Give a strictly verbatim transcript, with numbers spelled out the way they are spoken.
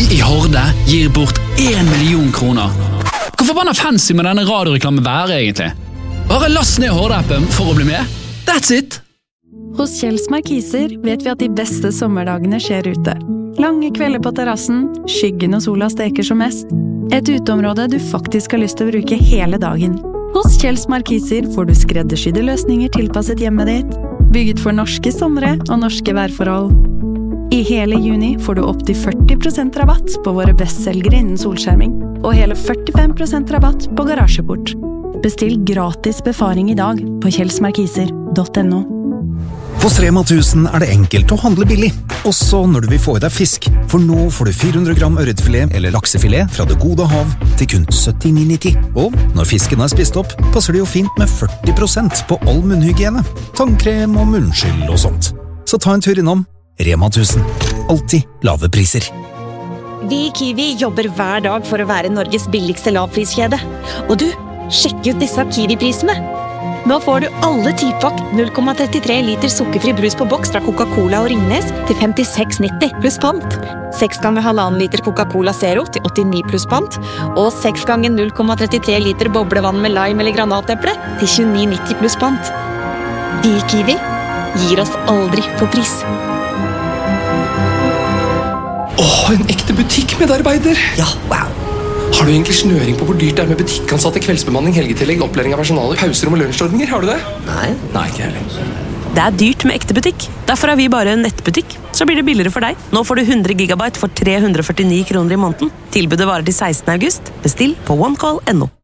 Vi i Horde gir bort en million kroner. Hvor forbannet fancy med denne radioreklamen være egentlig? Bare last ned Horde-appen for å bli med. That's it! Hos Kjells Markiser vet vi at de beste sommerdagene skjer ute. Lange kvelder på terrassen, skyggen og sola steker som mest. Et uteområde du faktisk har lyst til å bruke hele dagen. Hos Kjells Markiser får du skreddersydde løsninger tilpasset hjemmet ditt, bygget for norske somre og norske værforhold. I hele juni får du opp til førti prosent rabatt på våre bestselgere innen solskjerming, og hele førtifem prosent rabatt på garasjeport. Bestill gratis befaring i dag på kjellsmarkiser punktum no. Hos Rema tusen er det enkelt å handle billig, også når du vil få i deg fisk. For nå får du fire hundre gram ørretfilet eller laksefilet fra det gode hav til kun syttini nitti. Og når fisken er spist opp, passer det jo fint med førti prosent på all munnhygiene, tannkrem og munnskyld og sånt. Så ta en tur innom Rema tusen. Alltid lave priser. Vi i Kiwi jobber hver dag for å være Norges billigste lavpriskjede. Og du, sjekk ut disse Kiwi-prisene. Nå får du alle tipakk null komma trettitre liter sukkerfri brus på boks fra Coca-Cola og Ringnes til femtiseks nitti pluss pant. seks ganger halvannen liter Coca-Cola Zero til åttini pluss pant. Og seks ganger null komma trettitre liter boblevann med lime eller granateple til tjueni nitti pluss pant. Vi i Kiwi gir oss aldri på pris. Åh, en ekte butikkmedarbeider! Ja, wow! Har du egentlig snøring på hvor dyrt det er med butikkansatte, kveldsbemanning, helgetillegg, opplæring av personaler, pauserom og lunsjordninger? Har du det? Nei. Nei, ikke heller. Det er dyrt med ekte butikk. Derfor er vi bare en nettbutikk. Så blir det billigere for deg. Nå får du hundre gigabyte for tre hundre og førtini kroner i måneden. Tilbudet varer til sekstende august. Bestill på onecall punktum no.